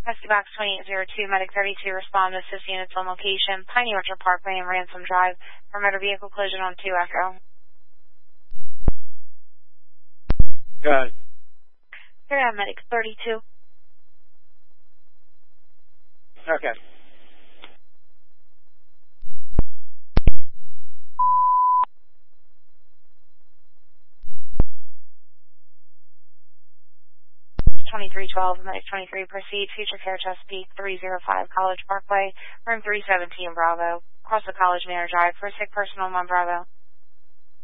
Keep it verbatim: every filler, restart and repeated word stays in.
Rescue Box twenty-eight oh two, Medic thirty-two, respond to assist units on location, Piney Orchard Parkway and Ransom Drive for motor vehicle collision on two Echo. Good. Here I am, Medic thirty-two. Okay. twenty-three twelve, Medic twenty-three, proceed, Future Care Chesapeake, three oh five College Parkway, room three seventeen Bravo. Across the College Manor Drive for a sick person on one Bravo.